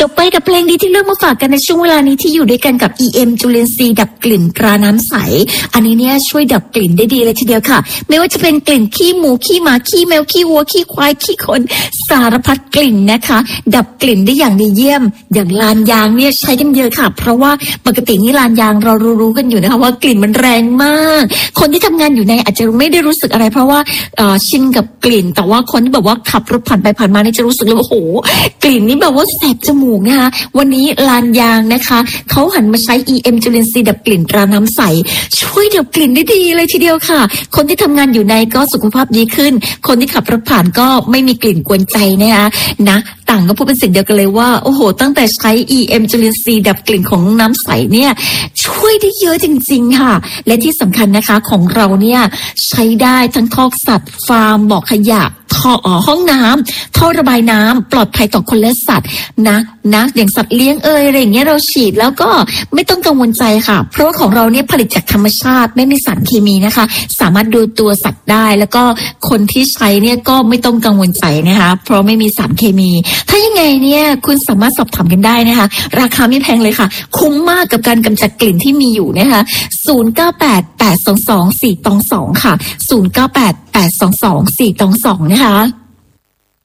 จบไปกับเพลงดีที่เลือกมาฝากกันในช่วงเวลานี้ที่อยู่ด้วยกันกับ EM จุลินทรีย์ดับกลิ่นตราน้ำใสอันนี้เนี่ยช่วยดับกลิ่นได้ดีเลยทีเดียวค่ะไม่ว่าจะเป็นกลิ่นขี้หมูขี้หมาขี้แมวขี้วัวขี้ควายขี้คนสารพัดกลิ่นนะคะดับกลิ่นได้อย่างดีเยี่ยมอย่างลานยางเนี่ยใช้กันเยอะค่ะเพราะว่าปกตินี่ลานยางเรารู้กันอยู่นะคะว่ากลิ่นมันแรงมากคนที่ทำงานอยู่ในอาจจะไม่ได้รู้สึกอะไรเพราะว่าชินกับกลิ่นแต่ว่าคนที่แบบว่าขับรถผ่านไปผ่านมานี่จะรู้สึกเลยว่าโอ้โหกลิ่นนี่แบบว่าแสบจมูกนะคะวันนี้ลานยางนะคะเขาหันมาใช้ EM จุลินทรีย์ดับกลิ่นตราน้ำใสช่วยดับกลิ่นได้ดีเลยทีเดียวค่ะคนที่ทำงานอยู่ในก็สุขภาพดีขึ้นคนที่ขับรถผ่านก็ไม่มีกลิ่นกวนใจนะคะนะต่างก็พูดเป็นเสียงเดียวกันเลยว่าโอ้โหตั้งแต่ใช้ EM จุลินทรีย์ดับกลิ่นของน้ำใสเนี่ยช่วยได้เยอะจริงๆค่ะและที่สำคัญนะคะของเราเนี่ยใช้ได้ทั้งคอกสัตว์ฟาร์มบ่อขยะห้องน้ำท่อระบายน้ำปลอดภัยต่อคนและสัตว์นะอย่างสัตว์เลี้ยงอะไรอย่างเงี้ยเราฉีดแล้วก็ไม่ต้องกังวลใจค่ะเพราะว่าของเราเนี่ยผลิตจากธรรมชาติไม่มีสารเคมีนะคะสามารถดูตัวสัตว์ได้แล้วก็คนที่ใช้เนี่ยก็ไม่ต้องกังวลใจนะคะเพราะไม่มีสารเคมีถ้ายังไงเนี่ยคุณสามารถสอบถามกันได้นะคะราคาไม่แพงเลยค่ะคุ้มมากกับการกำจัดกลิ่นที่มีอยู่นะคะ0988222422ค่ะ0988222422นะคะ